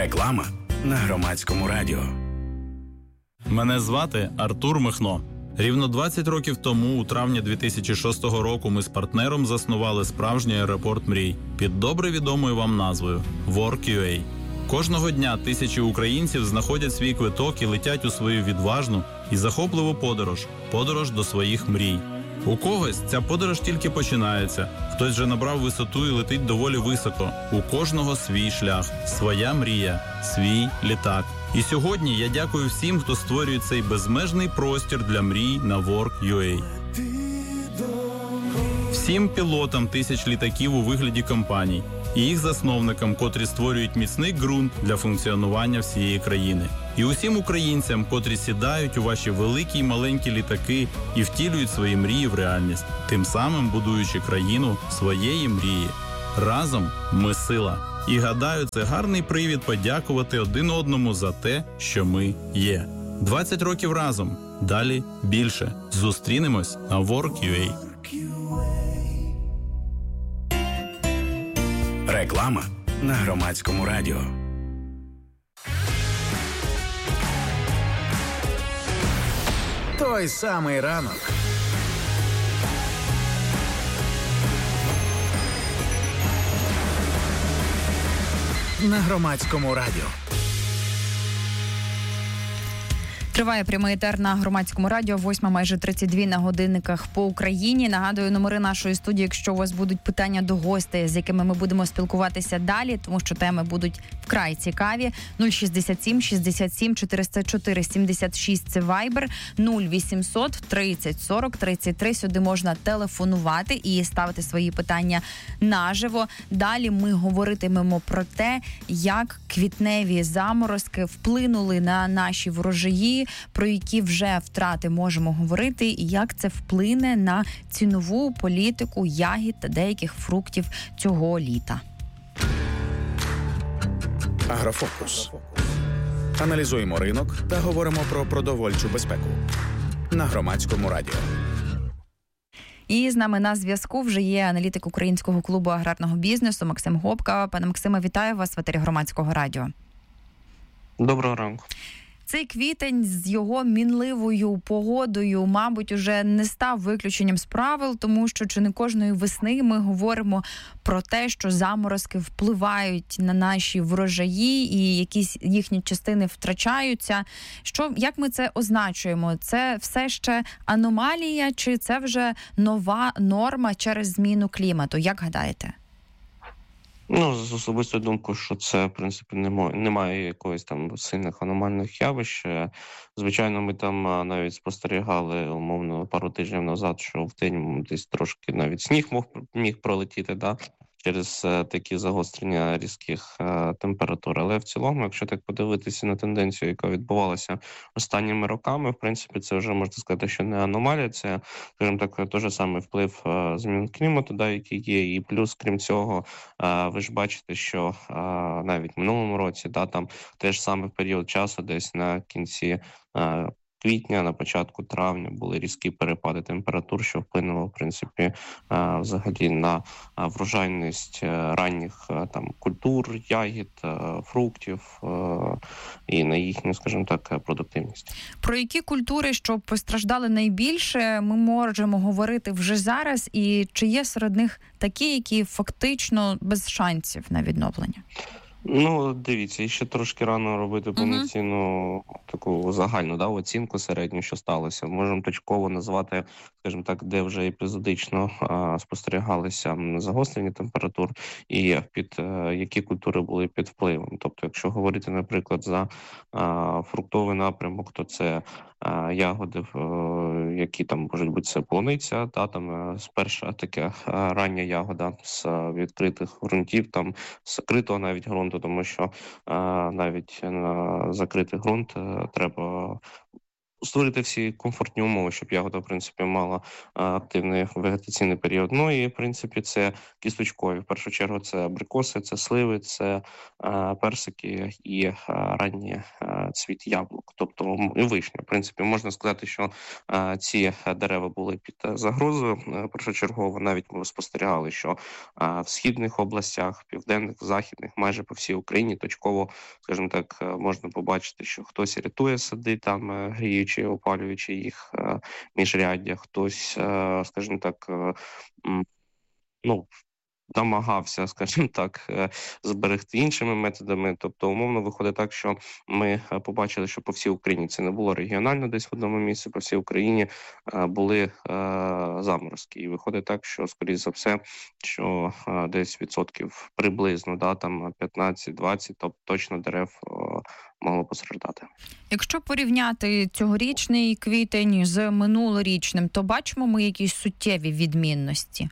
Реклама на Громадському радіо. Мене звати Артур Михно. Рівно 20 років тому, у травні 2006 року, ми з партнером заснували справжній аеропорт мрій під добре відомою вам назвою Work.ua. Кожного дня тисячі українців знаходять свій квиток і летять у свою відважну і захопливу подорож до своїх мрій. У когось ця подорож тільки починається, хтось же набрав висоту і летить доволі високо. У кожного свій шлях, своя мрія, свій літак. І сьогодні я дякую всім, хто створює цей безмежний простір для мрій на Work.ua. Всім пілотам тисяч літаків у вигляді компаній і їх засновникам, котрі створюють міцний ґрунт для функціонування всієї країни. І усім українцям, котрі сідають у ваші великі й маленькі літаки і втілюють свої мрії в реальність, тим самим будуючи країну своєї мрії. Разом ми сила. І гадаю, це гарний привід подякувати один одному за те, що ми є. 20 років разом. Далі більше. Зустрінемось на Work.ua. Реклама на Громадському радіо. Той самий ранок. На Громадському радіо. Триває прямий етер на Громадському радіо, 8 майже 32 на годинниках по Україні. Нагадую, номери нашої студії, якщо у вас будуть питання до гостей, з якими ми будемо спілкуватися далі, тому що теми будуть вкрай цікаві. 067 67 404 76 – це Viber, 0800 30 40 33. Сюди можна телефонувати і ставити свої питання наживо. Далі ми говоритимемо про те, як квітневі заморозки вплинули на наші врожаї, про які вже втрати можемо говорити, і як це вплине на цінову політику ягід та деяких фруктів цього літа. Агрофокус. Аналізуємо ринок та говоримо про продовольчу безпеку. На Громадському радіо. І з нами на зв'язку вже є аналітик Українського клубу аграрного бізнесу Максим Гопка. Пане Максиме, вітаю вас в етері Громадського радіо. Доброго ранку. Цей квітень з його мінливою погодою, мабуть, уже не став виключенням з правил, тому що чи не кожної весни ми говоримо про те, що заморозки впливають на наші врожаї і якісь їхні частини втрачаються. Як ми це означуємо? Це все ще аномалія, чи це вже нова норма через зміну клімату? Як гадаєте? З особистою думкою, що це, в принципі, немає якоїсь там сильних аномальних явищ. Звичайно, ми там навіть спостерігали, умовно, пару тижнів назад, що в день десь трошки навіть сніг міг пролетіти, через такі загострення різких температур. Але в цілому, якщо так подивитися на тенденцію, яка відбувалася останніми роками, в принципі, це вже можна сказати, що не аномалія, це, скажімо так, той же самий вплив змін клімату, який є. І плюс, крім цього, ви ж бачите, що навіть в минулому році, там теж саме в період часу, десь на кінці квітня, на початку травня були різкі перепади температур, що вплинуло, в принципі, взагалі на врожайність ранніх культур, ягід, фруктів і на їхню, скажімо так, продуктивність. Про які культури, що постраждали найбільше, ми можемо говорити вже зараз, і чи є серед них такі, які фактично без шансів на відновлення? Дивіться, ще трошки рано робити повноцінну таку загальну оцінку середню, що сталося. Можемо точково назвати, скажімо так, де вже епізодично спостерігалися загострення температур і які культури були під впливом. Тобто, якщо говорити, наприклад, за фруктовий напрямок, то це ягоди, які там можуть бути, це полуниця, перша така рання ягода з відкритих ґрунтів, з закритого навіть ґрунту, тому що навіть на закритий ґрунт треба створити всі комфортні умови, щоб ягода, в принципі, мала активний вегетаційний період. Ну і, в принципі, це кісточкові. В першу чергу це абрикоси, це сливи, це персики і ранній цвіт яблук, тобто і вишня. В принципі, можна сказати, що ці дерева були під загрозою першочергово. Навіть ми спостерігали, що в східних областях, південних, західних, майже по всій Україні точково, скажімо так, можна побачити, що хтось рятує сади, там гріючи, опалюючи їх міжряддя, хтось, скажімо так, намагався, скажімо так, зберегти іншими методами. Тобто, умовно, виходить так, що ми побачили, що по всій Україні це не було регіонально десь в одному місці, по всій Україні були заморозки. І виходить так, що, скоріш за все, що десь відсотків приблизно, там 15-20, тобто точно дерев могло постраждати. Якщо порівняти цьогорічний квітень з минулорічним, то бачимо ми якісь суттєві відмінності?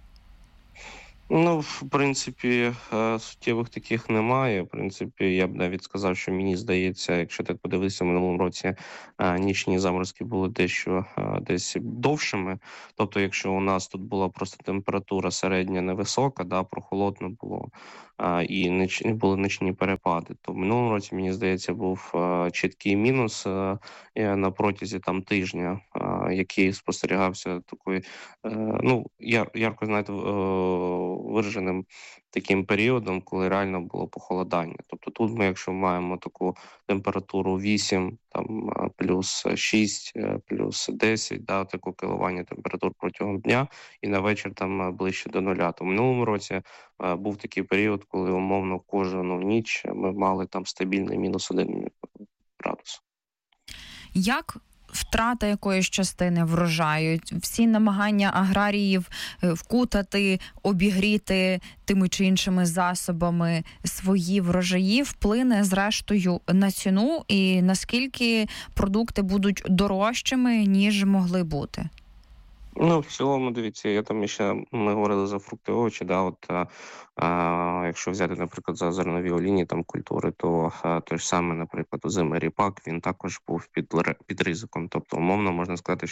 В принципі, суттєвих таких немає. В принципі, я б навіть сказав, що мені здається, якщо так подивитися, в минулому році нічні заморозки були дещо десь довшими. Тобто, якщо у нас тут була просто температура середня невисока, прохолодно було, і були нічні перепади, то в минулому році, мені здається, був чіткий мінус на протязі тижня, який спостерігався такою, ярко, знаєте, вираженим таким періодом, коли реально було похолодання. Тобто тут ми, якщо маємо таку температуру 8, плюс 6, плюс 10, таке коливання температур протягом дня, і на вечір ближче до 0. То в минулому році був такий період, коли умовно кожну ніч ми мали стабільний мінус 1 градус. Як втрата якоїсь частини врожаю, всі намагання аграріїв вкутати, обігріти тими чи іншими засобами свої врожаї вплине зрештою на ціну і наскільки продукти будуть дорожчими, ніж могли бути? В цілому, дивіться, ми говорили за фрукти, овочі, якщо взяти, наприклад, за зернові олійні культури, то той ж саме, наприклад, озимий ріпак, він також був під ризиком. Тобто, умовно, можна сказати,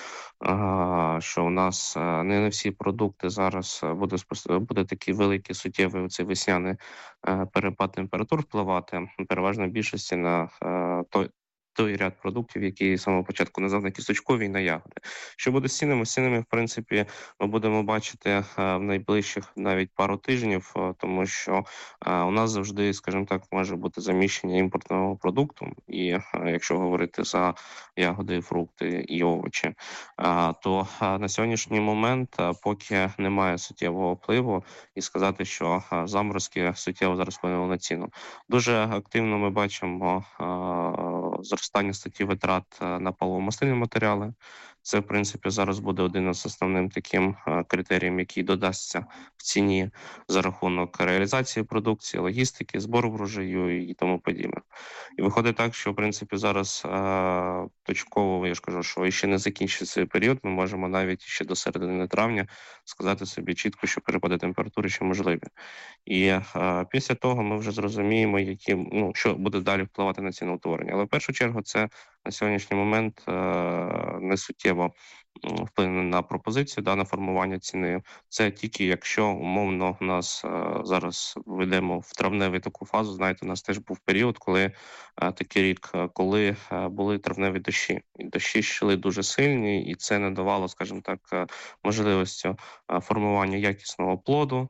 що у нас не на всі продукти зараз буде такий великий суттєвий цей весняний перепад температур впливати. Переважно більшості на той ряд продуктів, які з самого початку назвав, на кісточкові і на ягоди. Що буде з цінами? З цінами, в принципі, ми будемо бачити в найближчих навіть пару тижнів, тому що у нас завжди, скажімо так, може бути заміщення імпортного продукту. І якщо говорити за ягоди, фрукти і овочі, то на сьогоднішній момент, поки немає суттєвого впливу, і сказати, що заморозки суттєво зараз вплинули на ціну. Дуже активно ми бачимо зростання статті витрат на паливо-мастильні матеріали. Це, в принципі, зараз буде один із основним таким критерієм, який додасться в ціні за рахунок реалізації продукції, логістики, збору врожаю і тому подібне. І виходить так, що, в принципі, зараз точково, я ж кажу, що ще не закінчиться цей період, ми можемо навіть ще до середини травня сказати собі чітко, що перепади температури ще можливі. І після того ми вже зрозуміємо, що буде далі впливати на ціноутворення. Але в першу чергу це на сьогоднішній момент не суттєво вплине на пропозицію, на формування ціни. Це тільки якщо, умовно, у нас зараз вийдемо в травневу таку фазу. Знаєте, у нас теж був період, коли такий рік, коли були травневі дощі. І дощі йшли дуже сильні, і це не давало, скажімо так, можливості формування якісного плоду,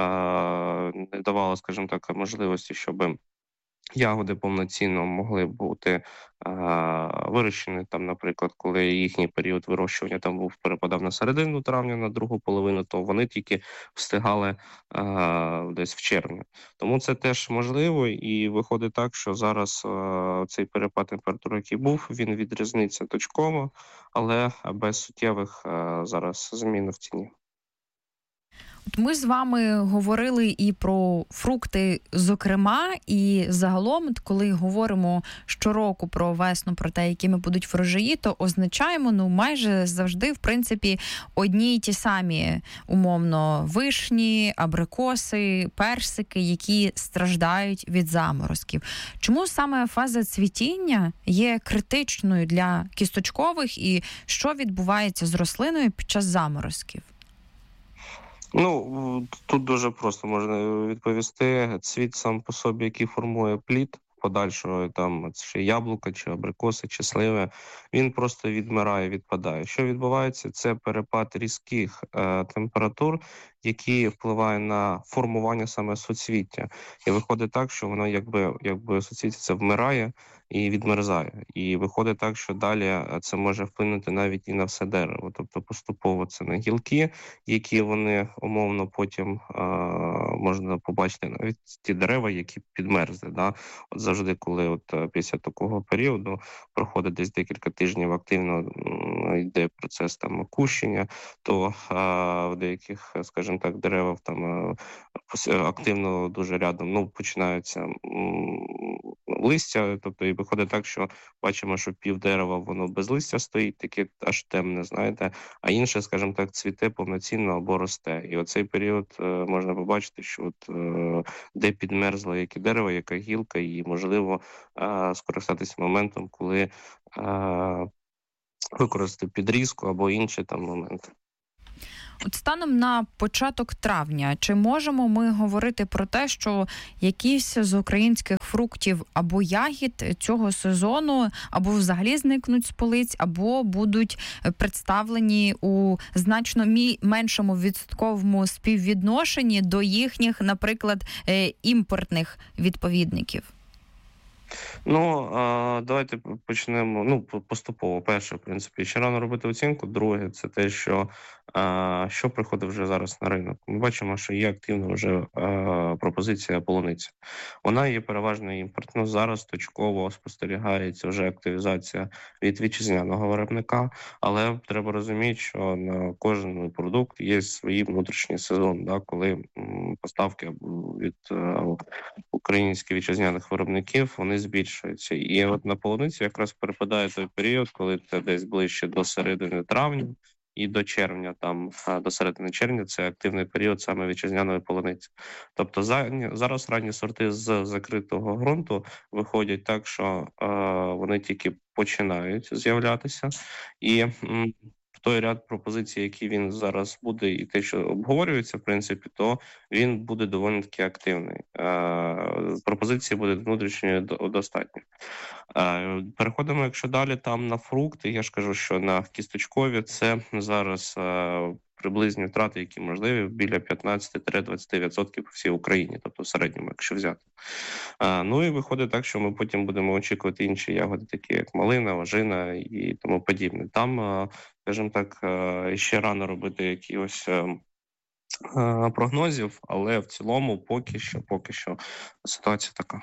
не давало, скажімо так, можливості, щоб ягоди повноцінно могли бути вирощені, наприклад, коли їхній період вирощування перепадав на середину травня, на другу половину, то вони тільки встигали десь в червні. Тому це теж можливо, і виходить так, що зараз цей перепад температури, який був, він відрізниться точково, але без суттєвих зараз змін в ціні. Ми з вами говорили і про фрукти, зокрема, і загалом, коли говоримо щороку про весну, про те, якими будуть врожаї, то означаємо, майже завжди, в принципі, одні й ті самі, умовно, вишні, абрикоси, персики, які страждають від заморозків. Чому саме фаза цвітіння є критичною для кісточкових і що відбувається з рослиною під час заморозків? Тут дуже просто можна відповісти. Цвіт сам по собі, який формує плід подальшого, там, чи яблука, чи абрикоси, чи сливи, він просто відмирає, відпадає. Що відбувається? Це перепад різких температур, які впливають на формування саме суцвіття. І виходить так, що воно якби суцвіття це вмирає і відмерзає. І виходить так, що далі це може вплинути навіть і на все дерево. Тобто поступово це на гілки, які вони умовно потім можна побачити навіть ті дерева, які підмерзли. Да? От завжди, коли після такого періоду проходить десь декілька тижнів активно йде процес там окущення, то в деяких, скажімо так, деревах там активно дуже рядом починаються листя, тобто і виходить так, що бачимо, що пів дерева воно без листя стоїть, таке аж темне, знаєте, а інше, скажімо так, цвіте повноцінно або росте. І оцей період можна побачити, що де підмерзло яке дерево, яка гілка, і можливо скористатися моментом, коли використати підрізку або інші там моменти. От станом на початок травня, чи можемо ми говорити про те, що якісь з українських фруктів або ягід цього сезону або взагалі зникнуть з полиць, або будуть представлені у значно меншому відсотковому співвідношенні до їхніх, наприклад, імпортних відповідників? Давайте почнемо поступово. Перше, в принципі, ще рано робити оцінку. Друге, це те, що приходить вже зараз на ринок. Ми бачимо, що є активна вже пропозиція полуниці. Вона є переважно імпортна. Зараз точково спостерігається вже активізація від вітчизняного виробника, але треба розуміти, що на кожен продукт є свій внутрішній сезон, коли поставки від українських вітчизняних виробників, вони збільшуються. І от на полуниці якраз перепадає той період, коли це десь ближче до середини травня і до червня, до середини червня це активний період саме вітчизняної полуниці. Тобто зараз ранні сорти з закритого ґрунту виходять так, що вони тільки починають з'являтися. І той ряд пропозицій, які він зараз буде, і те, що обговорюється, в принципі, то він буде доволі таки активний. Пропозиції буде внутрішньої достатньо. Переходимо, якщо далі там на фрукти, я ж кажу, що на кісточкові це зараз приблизні втрати, які можливі, біля 15-20% по всій Україні, тобто в середньому, якщо взяти. І виходить так, що ми потім будемо очікувати інші ягоди, такі як малина, ожина і тому подібне. Там, скажімо так, ще рано робити якихось прогнозів, але в цілому поки що ситуація така.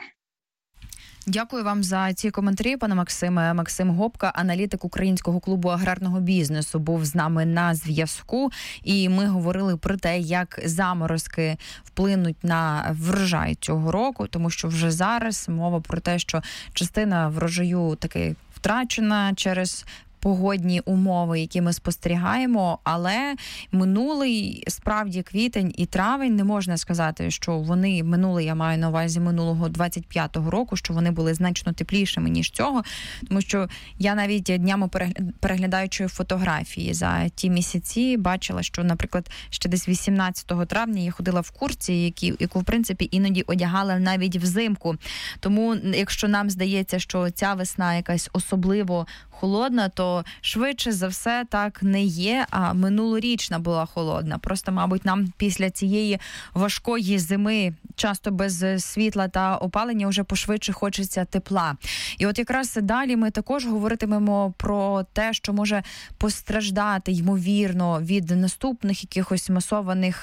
Дякую вам за ці коментарі, пане Максиме. Максим Гопка, аналітик Українського клубу аграрного бізнесу, був з нами на зв'язку. І ми говорили про те, як заморозки вплинуть на врожай цього року, тому що вже зараз мова про те, що частина врожаю таки втрачена через погодні умови, які ми спостерігаємо, але минулий, справді, квітень і травень, не можна сказати, що вони минули, я маю на увазі минулого 25-го року, що вони були значно теплішими, ніж цього, тому що я навіть днями переглядаючи фотографії за ті місяці, бачила, що, наприклад, ще десь 18 травня я ходила в куртці, яку, в принципі, іноді одягала навіть взимку. Тому, якщо нам здається, що ця весна якась особливо холодна, то швидше за все так не є, а минулорічна була холодна. Просто, мабуть, нам після цієї важкої зими, часто без світла та опалення, вже пошвидше хочеться тепла. І от якраз далі ми також говоритимемо про те, що може постраждати, ймовірно, від наступних якихось масованих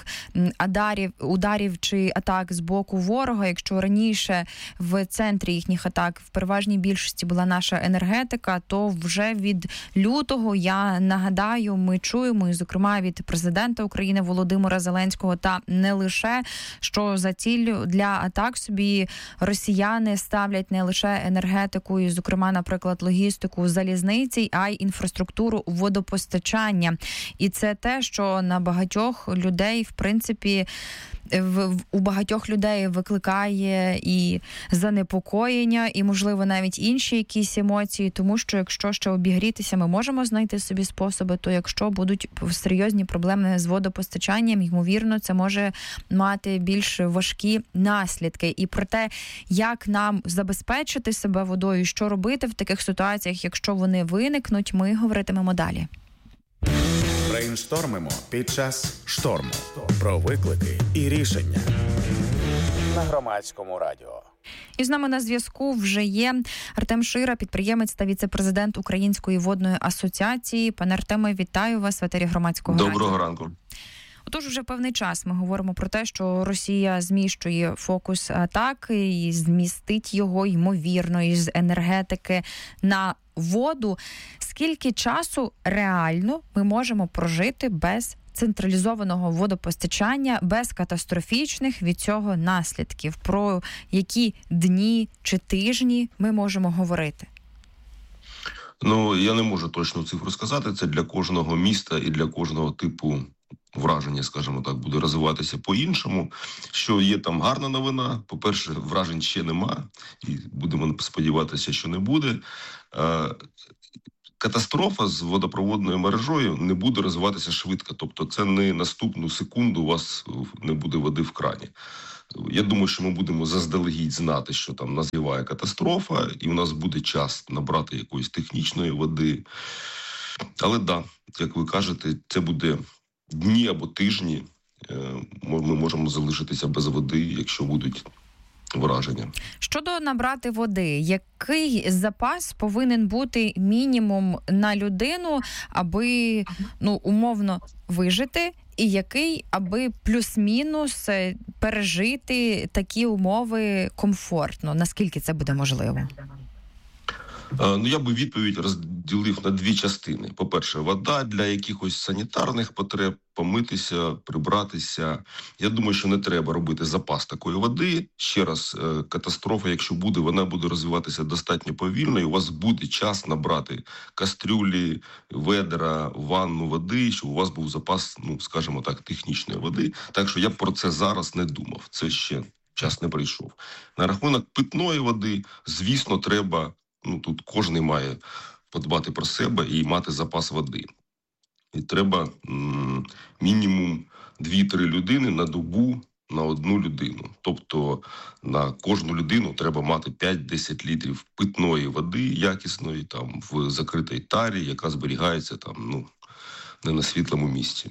ударів чи атак з боку ворога. Якщо раніше в центрі їхніх атак в переважній більшості була наша енергетика, то вже від лютого. Я нагадаю, ми чуємо, і, зокрема, від президента України Володимира Зеленського, та не лише, що за ціль для атак собі росіяни ставлять не лише енергетику, і, зокрема, наприклад, логістику залізниці, а й інфраструктуру водопостачання. І це те, що на багатьох людей, в принципі, у багатьох людей викликає і занепокоєння, і, можливо, навіть інші якісь емоції, тому що якщо ще обігрітися, ми можемо знайти собі способи, то якщо будуть серйозні проблеми з водопостачанням, ймовірно, це може мати більш важкі наслідки. І про те, як нам забезпечити себе водою, що робити в таких ситуаціях, якщо вони виникнуть, ми говоритимемо далі. Брейнштормимо під час шторму. Про виклики і рішення. На Громадському радіо. І з нами на зв'язку вже є Артем Шира, підприємець та віце-президент Української водної асоціації. Пане Артеме, вітаю вас в етері Громадського радіо. Доброго ранку. Отож, вже певний час ми говоримо про те, що Росія зміщує фокус атаки і змістить його, ймовірно, із енергетики на воду. Скільки часу реально ми можемо прожити без централізованого водопостачання, без катастрофічних від цього наслідків? Про які дні чи тижні ми можемо говорити? Я не можу точно цифру сказати. Це для кожного міста і для кожного типу враження, скажімо так, буде розвиватися по-іншому. Що є там гарна новина. По-перше, вражень ще нема. І будемо сподіватися, що не буде. Катастрофа з водопроводною мережою не буде розвиватися швидко. Тобто це не наступну секунду у вас не буде води в крані. Я думаю, що ми будемо заздалегідь знати, що там назріває катастрофа, і у нас буде час набрати якоїсь технічної води. Але да, як ви кажете, це буде дні або тижні. Ми можемо залишитися без води, якщо будуть враження. Щодо набрати води, який запас повинен бути мінімум на людину, аби, умовно, вижити, і який, аби плюс-мінус пережити такі умови комфортно? Наскільки це буде можливо? Я би відповідь розділив на дві частини. По-перше, вода для якихось санітарних потреб, помитися, прибратися. Я думаю, що не треба робити запас такої води. Ще раз, катастрофа, якщо буде, вона буде розвиватися достатньо повільно, і у вас буде час набрати кастрюлі, ведра, ванну води, щоб у вас був запас, скажімо так, технічної води. Так що я про це зараз не думав. Це ще час не прийшов. На рахунок питної води, звісно, треба... Тут кожен має подбати про себе і мати запас води. І треба мінімум 2-3 людини на добу на одну людину. Тобто на кожну людину треба мати 5-10 літрів питної води якісної, там в закритій тарі, яка зберігається там, не на світлому місці.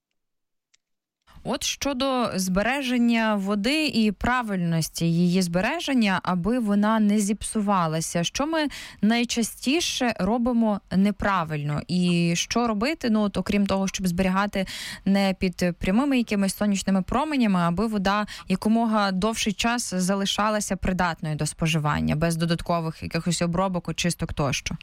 От щодо збереження води і правильності її збереження, аби вона не зіпсувалася, що ми найчастіше робимо неправильно? І що робити, окрім того, щоб зберігати не під прямими якимись сонячними променями, аби вода якомога довший час залишалася придатною до споживання, без додаткових якихось обробок, очисток тощо?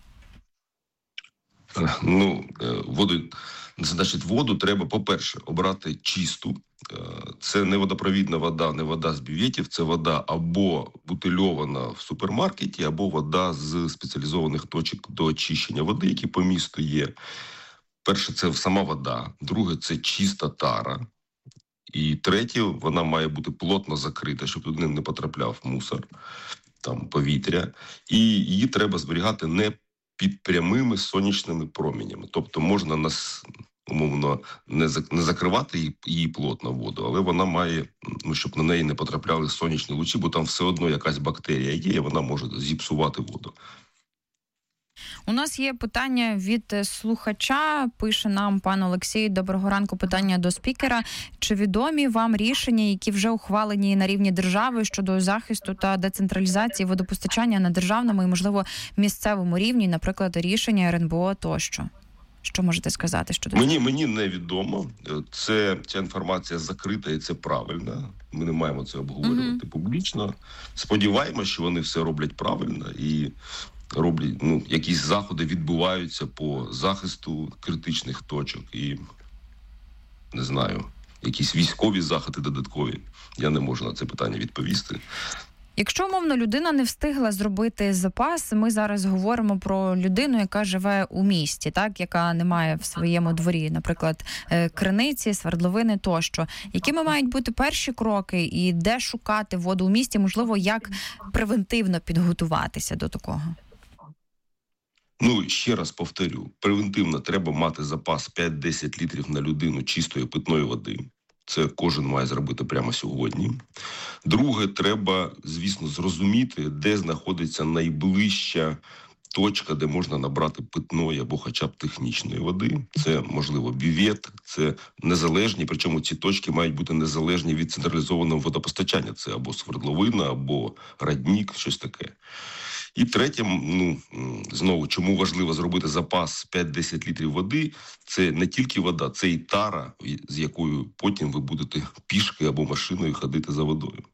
Воду треба, по-перше, обрати чисту. Це не водопровідна вода, не вода з бюветів, це вода або бутильована в супермаркеті, або вода з спеціалізованих точок до очищення води, які по місту є. Перше, це сама вода. Друге, це чиста тара. І третє, вона має бути плотно закрита, щоб туди не потрапляв мусор, там повітря. І її треба зберігати не під прямими сонячними променями. Тобто можна умовно не закривати її плотно воду, але вона має, щоб на неї не потрапляли сонячні лучі, бо там все одно якась бактерія є, і вона може зіпсувати воду. У нас є питання від слухача, пише нам пан Олексій. Доброго ранку, питання до спікера. Чи відомі вам рішення, які вже ухвалені на рівні держави щодо захисту та децентралізації водопостачання на державному і, можливо, місцевому рівні, наприклад, рішення РНБО тощо? Що можете сказати щодо цього? Мені невідомо. Ця інформація закрита і це правильно. Ми не маємо це обговорювати публічно. Сподіваємося, що вони все роблять правильно і роблять, якісь заходи відбуваються по захисту критичних точок і, не знаю, якісь військові заходи додаткові. Я не можу на це питання відповісти. Якщо, умовно, людина не встигла зробити запас, ми зараз говоримо про людину, яка живе у місті, так, яка не має в своєму дворі, наприклад, криниці, свердловини тощо. Якими мають бути перші кроки і де шукати воду у місті, можливо, як превентивно підготуватися до такого? Ще раз повторю, превентивно треба мати запас 5-10 літрів на людину чистої питної води. Це кожен має зробити прямо сьогодні. Друге, треба, звісно, зрозуміти, де знаходиться найближча точка, де можна набрати питної або хоча б технічної води. Це, можливо, бювет, це незалежні, причому ці точки мають бути незалежні від централізованого водопостачання. Це або свердловина, або родник, щось таке. І третє, знову, чому важливо зробити запас 5-10 літрів води, це не тільки вода, це і тара, з якою потім ви будете пішки або машиною ходити за водою.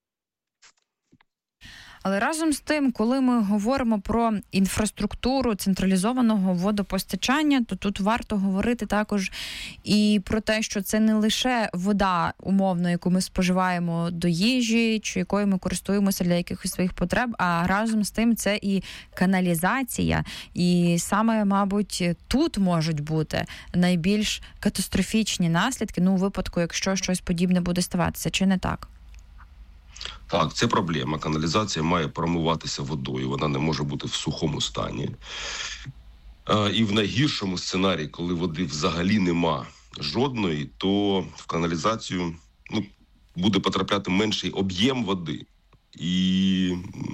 Але разом з тим, коли ми говоримо про інфраструктуру централізованого водопостачання, то тут варто говорити також і про те, що це не лише вода, умовно, яку ми споживаємо до їжі, чи якою ми користуємося для якихось своїх потреб, а разом з тим це і каналізація. І саме, мабуть, тут можуть бути найбільш катастрофічні наслідки, у випадку, якщо щось подібне буде ставатися, чи не так? Так, це проблема. Каналізація має промиватися водою, вона не може бути в сухому стані. І в найгіршому сценарії, коли води взагалі нема жодної, то в каналізацію буде потрапляти менший об'єм води. І